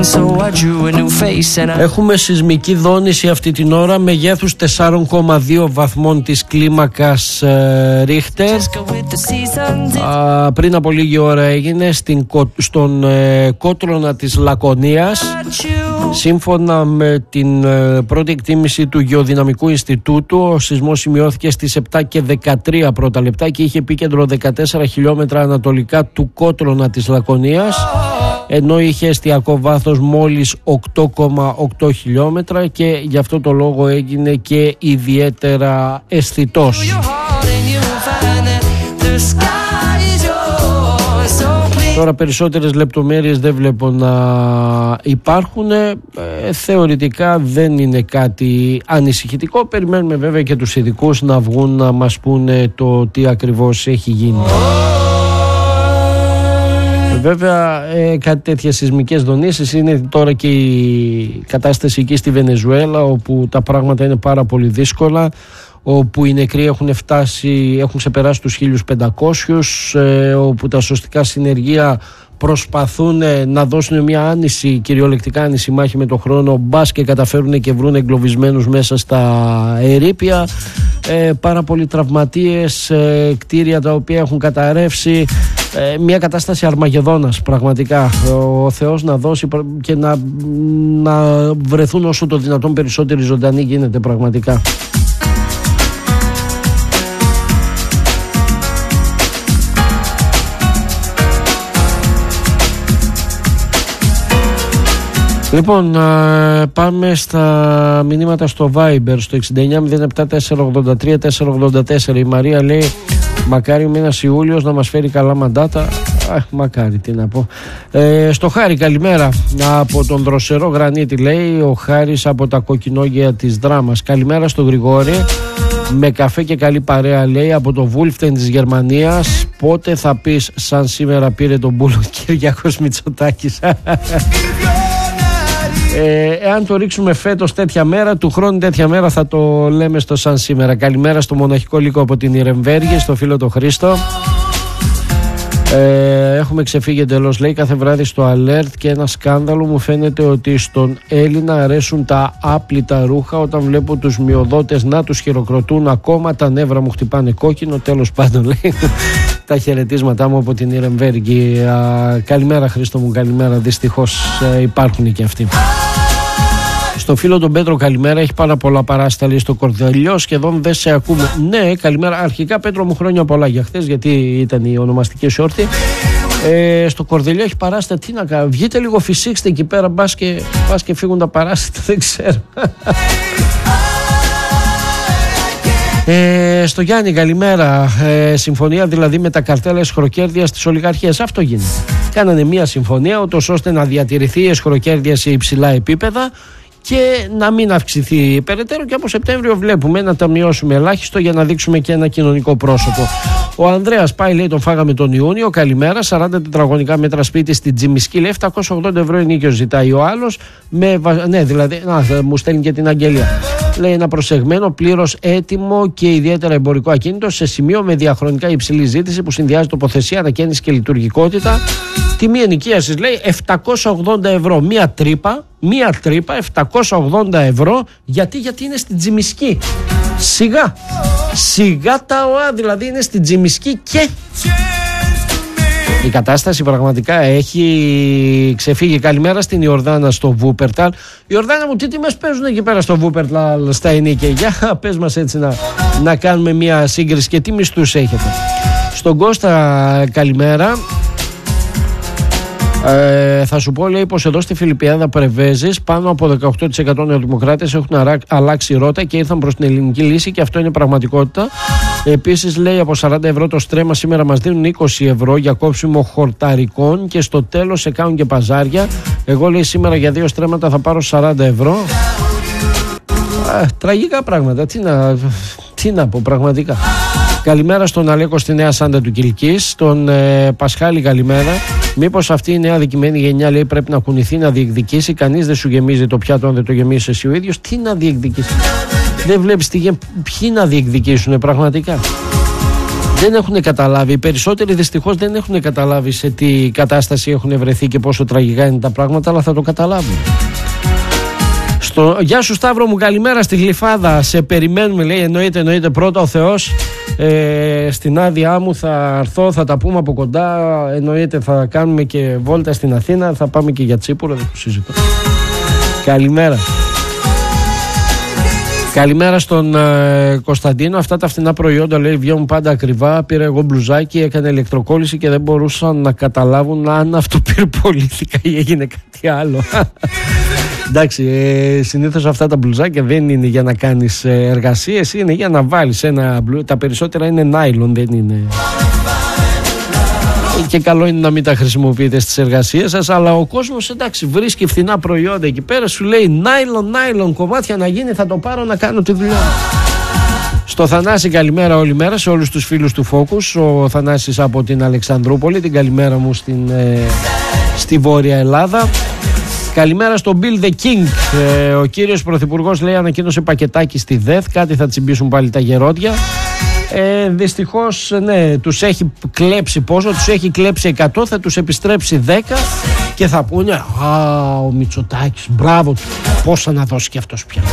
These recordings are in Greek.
Έχουμε σεισμική δόνηση αυτή την ώρα μεγέθους 4,2 βαθμών της κλίμακας Ρίχτερ. Πριν από λίγη ώρα έγινε στον κότρονα της Λακωνίας. Σύμφωνα με την πρώτη εκτίμηση του Γεωδυναμικού Ινστιτούτου, ο σεισμός σημειώθηκε στις 7 και 13 πρώτα λεπτά και είχε επίκεντρο 14 χιλιόμετρα ανατολικά του κότρονα της Λακωνίας, ενώ είχε εστιακό βάθος μόλις 8,8 χιλιόμετρα και γι' αυτό το λόγο έγινε και ιδιαίτερα αισθητός. Τώρα περισσότερες λεπτομέρειες δεν βλέπω να υπάρχουν. Θεωρητικά δεν είναι κάτι ανησυχητικό. Περιμένουμε βέβαια και τους ειδικούς να βγουν να μας πούνε το τι ακριβώς έχει γίνει. Βέβαια κάτι τέτοιες σεισμικές δονήσεις είναι τώρα και η κατάσταση εκεί στη Βενεζουέλα, όπου τα πράγματα είναι πάρα πολύ δύσκολα, όπου οι νεκροί έχουν ξεπεράσει τους 1.500, όπου τα σωστικά συνεργεία προσπαθούν να δώσουν μια άνηση, κυριολεκτικά άνηση μάχη με τον χρόνο, μπας και καταφέρουν και βρουν εγκλωβισμένους μέσα στα ερείπια. Πάρα πολλοί τραυματίες, κτίρια τα οποία έχουν καταρρεύσει, μια κατάσταση αρμαγεδόνας πραγματικά. Ο Θεός να δώσει και να βρεθούν όσο το δυνατόν περισσότεροι ζωντανοί γίνεται πραγματικά. Λοιπόν, πάμε στα μηνύματα στο Viber, στο 6907-483-484. Η Μαρία λέει: μακάρι ο μήνας Ιούλιος να μας φέρει καλά μαντάτα. Μακάρι, τι να πω. Στο Χάρη, καλημέρα από τον Δροσερό Γρανίτη, λέει ο Χάρης από τα κοκκινόγια της Δράμας. Καλημέρα στο Γρηγόρη, με καφέ και καλή παρέα, λέει, από το Βούλφτεν της Γερμανίας. Πότε θα πεις σαν σήμερα πήρε τον μπούλο Κυριάκος Μητσοτάκης? Εάν το ρίξουμε φέτος τέτοια μέρα, του χρόνου τέτοια μέρα θα το λέμε στο σαν σήμερα. Καλημέρα στο μοναχικό λύκο από την Ιρεμβέργη, στο φίλο το Χρήστο. Έχουμε ξεφύγει εντελώς, λέει, κάθε βράδυ στο Alert και ένα σκάνδαλο. Μου φαίνεται ότι στον Έλληνα αρέσουν τα άπλυτα ρούχα. Όταν βλέπω τους μειοδότες να τους χειροκροτούν, ακόμα τα νεύρα μου χτυπάνε κόκκινο. Τέλος πάντων, λέει, τα χαιρετίσματά μου από την Ιρεμβέργη. Καλημέρα Χρήστο μου, καλημέρα. Δυστυχώς υπάρχουν και αυτοί. Στο φίλο τον Πέτρο, καλημέρα. Έχει πάρα πολλά παράσταλη στο Κορδελιό. Σχεδόν δεν σε ακούμε. Ναι, καλημέρα. Αρχικά, Πέτρο μου, χρόνια πολλά για χθες, γιατί ήταν η ονομαστική σόρτη. Στο Κορδελιό έχει παράσταση. Τι να κάνω, βγείτε λίγο, φυσήξτε εκεί πέρα. Μπας και φύγουν τα παράστατα. Δεν ξέρω. Στο Γιάννη, καλημέρα. Συμφωνία δηλαδή με τα καρτέλα εσχροκέρδειας της ολιγαρχίας. Αυτό γίνεται. Κάνανε μια συμφωνία ούτως ώστε να διατηρηθεί η εσχροκέρδεια σε υψηλά επίπεδα και να μην αυξηθεί περαιτέρω, και από Σεπτέμβριο βλέπουμε να τα μειώσουμε ελάχιστο για να δείξουμε και ένα κοινωνικό πρόσωπο. Ο Ανδρέας πάει, λέει, τον φάγαμε τον Ιούνιο. Καλημέρα, 40 τετραγωνικά μέτρα σπίτι στην Τζιμισκή, λέει, 780 ευρώ ενοίκιος ζητάει ο άλλος. Ναι, δηλαδή, μου στέλνει και την αγγελία. Λέει, ένα προσεγμένο, πλήρως έτοιμο και ιδιαίτερα εμπορικό ακίνητο σε σημείο με διαχρονικά υψηλή ζήτηση που συνδυάζει τοποθεσία, ανακαίνιση και λειτουργικότητα. Τιμή ενοικίασης, λέει, 780 ευρώ. Μία τρύπα, 780 ευρώ. Γιατί είναι στην Τζιμισκή. Σιγά τα ΟΑ, δηλαδή είναι στην Τζιμισκή και... Η κατάσταση πραγματικά έχει ξεφύγει. Καλημέρα στην Ιορδάνα στο Βούπερταλ. Ιορδάνα μου, τι τιμές παίζουν εκεί πέρα στο Βούπερταλ στα ενίκια? Για πες μας έτσι να κάνουμε μια σύγκριση και τι μισθούς έχετε. Στον Κώστα, καλημέρα. Θα σου πω, λέει, πως εδώ στη Φιλιππιάδα Πρεβέζης πάνω από 18% νεοδημοκράτες έχουν αλλάξει ρότα και ήρθαν προς την ελληνική λύση, και αυτό είναι πραγματικότητα. Επίσης, λέει, από 40 ευρώ το στρέμμα σήμερα μας δίνουν 20 ευρώ για κόψιμο χορταρικών και στο τέλος σε κάνουν και παζάρια. Εγώ, λέει, σήμερα για 2 στρέμματα θα πάρω 40 ευρώ. Τραγικά πράγματα. Τι να πω πραγματικά. Καλημέρα στον Αλέκο στη Νέα Σάντα του Κιλκής. Στον Πασχάλη, καλημέρα. Μήπως αυτή η νέα αδικημένη γενιά, λέει, πρέπει να κουνηθεί, να διεκδικήσει? Κανείς δεν σου γεμίζει το πιάτο αν δεν το γεμίσεις εσύ ο ίδιος. Τι να διεκδικήσει? Δεν βλέπεις ποιοι να διεκδικήσουν πραγματικά? δεν έχουν καταλάβει. Οι περισσότεροι δυστυχώς δεν έχουν καταλάβει σε τι κατάσταση έχουν βρεθεί και πόσο τραγικά είναι τα πράγματα, αλλά θα το καταλάβουν. Γεια σου Σταύρο μου, καλημέρα στη Γλυφάδα. Σε περιμένουμε, λέει. Εννοείται πρώτα ο Θεός. Στην άδειά μου θα έρθω, θα τα πούμε από κοντά. Εννοείται θα κάνουμε και βόλτα στην Αθήνα. Θα πάμε και για Τσίπουρο, δεν το συζητώ. Καλημέρα. Καλημέρα στον Κωνσταντίνο. Αυτά τα φθηνά προϊόντα, λέει, βγαίνουν πάντα ακριβά. Πήρα εγώ μπλουζάκι, έκανε ηλεκτροκόλληση και δεν μπορούσαν να καταλάβουν αν αυτοπυρπολήθηκα ή έγινε κάτι άλλο. Εντάξει, συνήθως αυτά τα μπλουζάκια δεν είναι για να κάνεις εργασίες, είναι για να βάλεις ένα μπλου. Τα περισσότερα είναι νάιλον, δεν είναι. Και καλό είναι να μην τα χρησιμοποιείτε στις εργασίες σας, αλλά ο κόσμος, εντάξει, βρίσκει φθηνά προϊόντα εκεί πέρα, σου λέει νάιλον, κομμάτια να γίνει, θα το πάρω να κάνω τη δουλειά. Στο Θανάση καλημέρα όλη μέρα σε όλους τους φίλους του Focus. Ο Θανάσης από την Αλεξανδρούπολη, την καλημέρα μου στη Βόρεια Ελλάδα. Καλημέρα στον Bill the King. Ο κύριος Πρωθυπουργός, λέει, ανακοίνωσε πακετάκι στη ΔΕΘ. Κάτι θα τσιμπήσουν πάλι τα γερόντια. Δυστυχώς, ναι, τους έχει κλέψει πόσο? Τους έχει κλέψει 100, θα τους επιστρέψει 10 και θα πούνε ο Μητσοτάκης, μπράβο του, πόσα να δώσει και αυτός πια.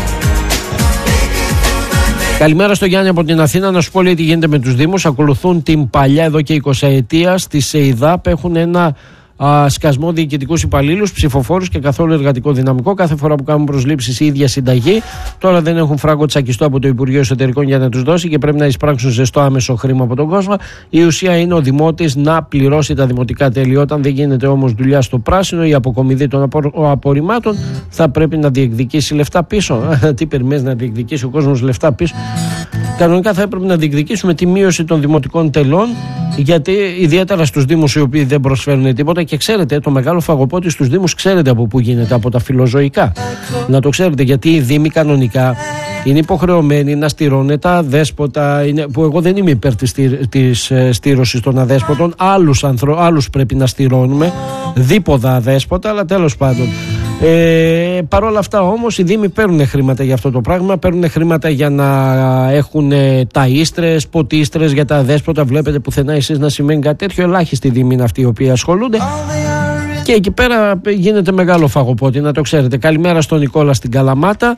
Καλημέρα στο Γιάννη από την Αθήνα. Να σου πω, λέει, τι γίνεται με τους Δήμους. Ακολουθούν την παλιά εδώ και 20 ετία. Στη ΣΕΙΔΑΠ έχουν ένα σκασμό διοικητικούς υπαλλήλους, ψηφοφόρους και καθόλου εργατικό δυναμικό. Κάθε φορά που κάνουν προσλήψεις η ίδια συνταγή. Τώρα δεν έχουν φράγκο τσακιστό από το Υπουργείο Εσωτερικών για να τους δώσει και πρέπει να εισπράξουν ζεστό άμεσο χρήμα από τον κόσμο. Η ουσία είναι ο δημότης να πληρώσει τα δημοτικά τέλη. Όταν δεν γίνεται όμως δουλειά στο πράσινο, η αποκομιδή των απορριμμάτων, θα πρέπει να διεκδικήσει λεφτά πίσω. Τι περιμένεις να διεκδικήσει ο κόσμος λεφτά πίσω? Κανονικά θα έπρεπε να διεκδικήσουμε τη μείωση των δημοτικών τελών, γιατί ιδιαίτερα στους Δήμους οι οποίοι δεν προσφέρουν τίποτα. Και ξέρετε, το μεγάλο φαγοπότη στους Δήμους, ξέρετε από πού γίνεται? Από τα φιλοζωικά. Να το ξέρετε, γιατί οι Δήμοι κανονικά είναι υποχρεωμένοι να στηρώνουν τα αδέσποτα, που εγώ δεν είμαι υπέρ της στήρωσης των αδέσποτων. Άλλους πρέπει να στηρώνουμε, δίποδα αδέσποτα, αλλά τέλος πάντων. Παρ' όλα αυτά όμως οι Δήμοι παίρνουν χρήματα για αυτό το πράγμα. Παίρνουν χρήματα για να έχουν ταΐστρες, ποτίστρες για τα αδέσποτα. Βλέπετε πουθενά εσείς να σημαίνει κάτι τέτοιο? Ελάχιστοι Δήμοι είναι αυτοί οι οποίοι ασχολούνται. Και εκεί πέρα γίνεται μεγάλο φαγοπότη, να το ξέρετε. Καλημέρα στον Νικόλα στην Καλαμάτα.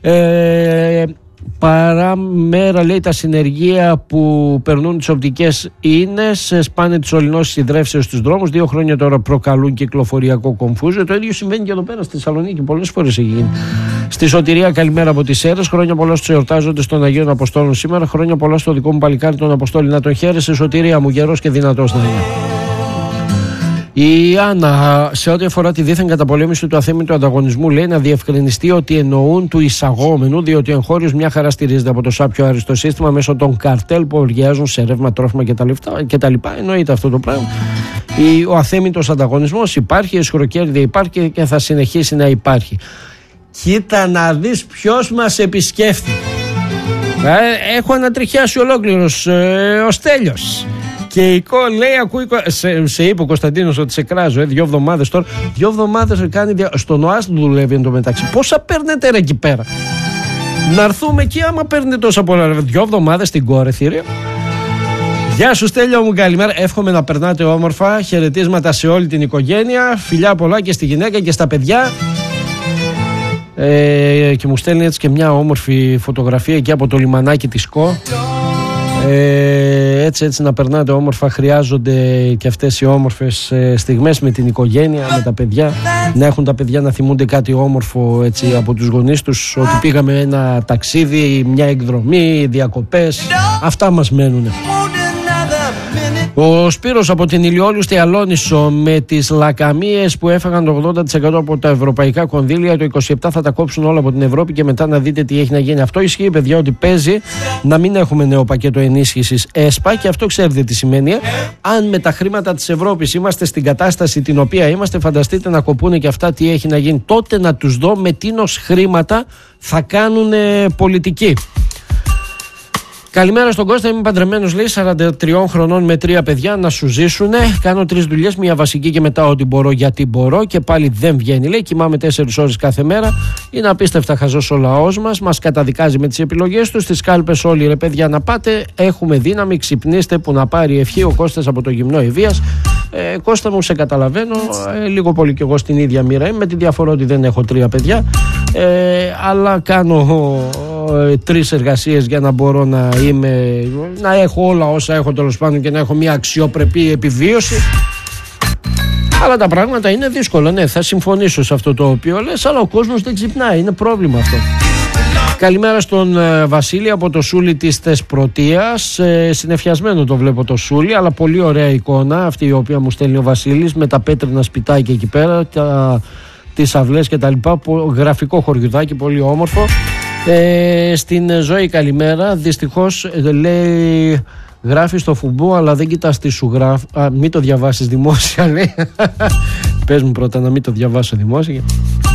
Παραμέρα, λέει, τα συνεργεία που περνούν τις οπτικές ίνες σπάνε τις ολυνώσεις υδρεύσεως στους δρόμους. 2 χρόνια τώρα προκαλούν κυκλοφοριακό κομφούζιο. Το ίδιο συμβαίνει και εδώ πέρα στη Θεσσαλονίκη. Πολλές φορές έχει γίνει. Στη Σωτηρία, καλημέρα από τις Σέρρες. Χρόνια πολλά στους εορτάζοντες των Αγίων Αποστόλων σήμερα. Χρόνια πολλά στο δικό μου παλικάρι τον Αποστόλη. Να τον χαίρεσαι, Σωτηρία μου, γερός και δυνατός να είναι. Η Άννα, σε ό,τι αφορά τη δίθεν καταπολέμηση του αθέμητου ανταγωνισμού, λέει να διευκρινιστεί ότι εννοούν του εισαγόμενου, διότι ο εγχώριος μια χαρά στηρίζεται από το σάπιο άριστο σύστημα μέσω των καρτέλ που οργιάζουν σε ρεύμα, τρόφιμα κτλ. Εννοείται αυτό το πράγμα. Ο αθέμητος ανταγωνισμός υπάρχει, η εσχροκέρδεια υπάρχει και θα συνεχίσει να υπάρχει. Κοίτα να δεις ποιος μας επισκέφτει. Έχω ανατριχιάσει ολόκληρος ο Στέλιος. Και η λέει, ακούει, σε είπε ο Κωνσταντίνος ότι σε κράζω 2 εβδομάδες τώρα. 2 εβδομάδες κάνει, στον ΟΑΣ δουλεύει εν τω μεταξύ. Πόσα παίρνετε ρε εκεί πέρα? Να έρθουμε εκεί άμα παίρνετε τόσα πολλά. 2 εβδομάδες στην Κόρεθη, ρε. Γεια σου Στέλιο μου, καλημέρα. Εύχομαι να περνάτε όμορφα. Χαιρετίσματα σε όλη την οικογένεια. Φιλιά πολλά και στη γυναίκα και στα παιδιά. Και μου στέλνει έτσι και μια όμορφη φωτογραφία εκεί από το λιμανάκι της ΚΟ. Έτσι να περνάτε όμορφα. Χρειάζονται και αυτές οι όμορφες στιγμές με την οικογένεια, με τα παιδιά. Να έχουν τα παιδιά να θυμούνται κάτι όμορφο έτσι από τους γονείς τους, ότι πήγαμε ένα ταξίδι, μια εκδρομή, διακοπές. Αυτά μας μένουν. Ο Σπύρος από την Ηλιόλου στη Αλόνισο, με τις λακαμίες που έφαγαν το 80% από τα ευρωπαϊκά κονδύλια, το 27% θα τα κόψουν όλα από την Ευρώπη και μετά να δείτε τι έχει να γίνει. Αυτό ισχύει, παιδιά, ότι παίζει να μην έχουμε νέο πακέτο ενίσχυσης ΕΣΠΑ, και αυτό ξέρετε τι σημαίνει. Αν με τα χρήματα της Ευρώπης είμαστε στην κατάσταση την οποία είμαστε, φανταστείτε να κοπούνε και αυτά τι έχει να γίνει. Τότε να τους δω με τίνος χρήματα θα κάνουν πολιτική. Καλημέρα στον Κώστα, είμαι παντρεμένος, λέει, 43 χρονών με 3 παιδιά, να σου ζήσουνε. Κάνω 3 δουλειές, μια βασική και μετά ό,τι μπορώ γιατί μπορώ και πάλι δεν βγαίνει, λέει. Κοιμάμαι 4 ώρες κάθε μέρα. Είναι απίστευτα χαζός ο λαός μας. Μας καταδικάζει με τις επιλογές του. Στις κάλπες όλοι, ρε παιδιά, να πάτε. Έχουμε δύναμη, ξυπνήστε που να πάρει ευχή. Ο Κώστας από το Γυμνό Ευβίας. Κώστα μου, σε καταλαβαίνω. Λίγο πολύ κι εγώ στην ίδια μοίρα είμαι, με τη διαφορά ότι δεν έχω 3 παιδιά. Αλλά κάνω 3 εργασίες για να μπορώ να έχω όλα όσα έχω, τέλος πάντων, και να έχω μια αξιοπρεπή επιβίωση. Αλλά τα πράγματα είναι δύσκολα, ναι, θα συμφωνήσω σε αυτό το οποίο λες, αλλά ο κόσμος δεν ξυπνάει, είναι πρόβλημα αυτό. Καλημέρα στον Βασίλη από το Σούλι της Θεσπρωτείας. Συνεφιασμένο το βλέπω το Σούλι, αλλά πολύ ωραία εικόνα αυτή η οποία μου στέλνει ο Βασίλης, με τα πέτρινα σπιτάκια εκεί πέρα, τις αυλές και τα λοιπά. Γραφικό χωριουδάκι, πολύ όμορφο. Στην Ζωή καλημέρα. Δυστυχώς, λέει, γράφει στο φουμπού αλλά δεν κοιτάς τι σου γράφει. Μην το διαβάσεις δημόσια, λέει. Πες μου πρώτα να μην το διαβάσω δημόσια.